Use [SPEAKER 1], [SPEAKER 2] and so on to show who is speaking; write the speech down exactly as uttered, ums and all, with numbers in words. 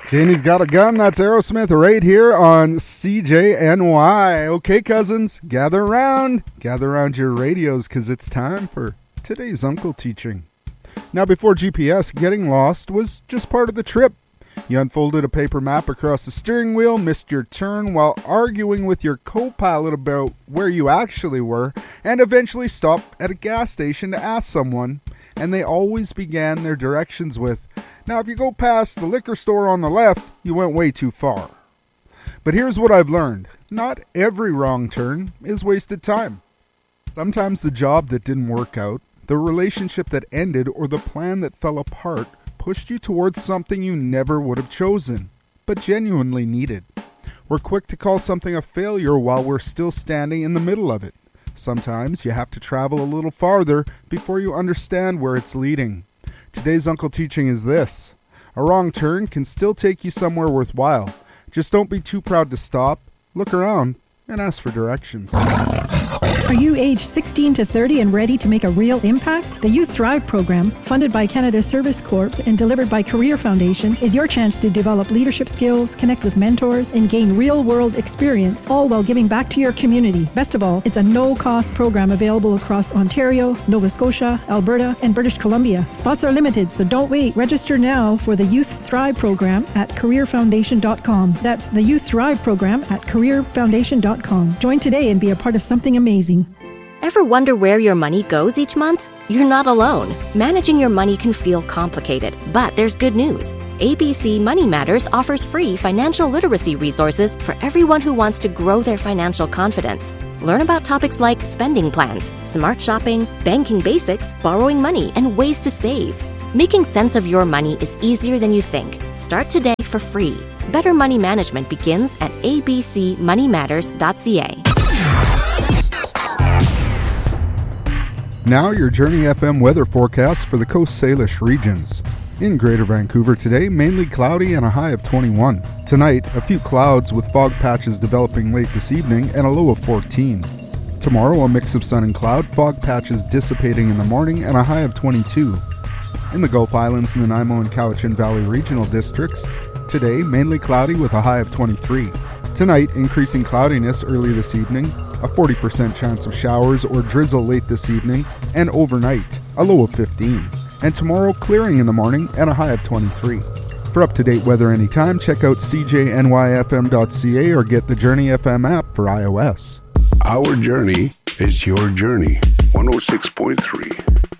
[SPEAKER 1] Janie's Got a Gun, that's Aerosmith right here on C J N Y. Okay, cousins, gather around. Gather around your radios because it's time for today's Uncle Teaching. Now, before G P S, getting lost was just part of the trip. You unfolded a paper map across the steering wheel, missed your turn while arguing with your co-pilot about where you actually were, and eventually stopped at a gas station to ask someone, and they always began their directions with, "Now, if you go past the liquor store on the left, you went way too far." But here's what I've learned. Not every wrong turn is wasted time. Sometimes the job that didn't work out, the relationship that ended, or the plan that fell apart pushed you towards something you never would have chosen, but genuinely needed. We're quick to call something a failure while we're still standing in the middle of it. Sometimes you have to travel a little farther before you understand where it's leading. Today's Uncle Teaching is this. A wrong turn can still take you somewhere worthwhile. Just don't be too proud to stop, look around, and ask for directions.
[SPEAKER 2] Are you age sixteen to thirty and ready to make a real impact? The Youth Thrive program, funded by Canada Service Corps and delivered by Career Foundation, is your chance to develop leadership skills, connect with mentors, and gain real-world experience, all while giving back to your community. Best of all, it's a no-cost program available across Ontario, Nova Scotia, Alberta, and British Columbia. Spots are limited, so don't wait. Register now for the Youth Thrive program at career foundation dot com. That's the Youth Thrive program at career foundation dot com. Join today and be a part of something amazing.
[SPEAKER 3] Ever wonder where your money goes each month? You're not alone. Managing your money can feel complicated, but there's good news. A B C Money Matters offers free financial literacy resources for everyone who wants to grow their financial confidence. Learn about topics like spending plans, smart shopping, banking basics, borrowing money, and ways to save. Making sense of your money is easier than you think. Start today for free. Better money management begins at a b c money matters dot c a.
[SPEAKER 1] Now your Journey F M weather forecast for the Coast Salish regions. In Greater Vancouver today, mainly cloudy and a high of twenty-one. Tonight, a few clouds with fog patches developing late this evening and a low of fourteen. Tomorrow, a mix of sun and cloud, fog patches dissipating in the morning and a high of twenty-two. In the Gulf Islands and the Nanaimo and Cowichan Valley regional districts, today, mainly cloudy with a high of twenty-three. Tonight, increasing cloudiness early this evening, a forty percent chance of showers or drizzle late this evening, and overnight, a low of fifteen. And tomorrow, clearing in the morning and a high of twenty-three. For up-to-date weather anytime, check out c j n y f m dot c a or get the Journey F M app for iOS.
[SPEAKER 4] Our journey is your journey. one oh six point three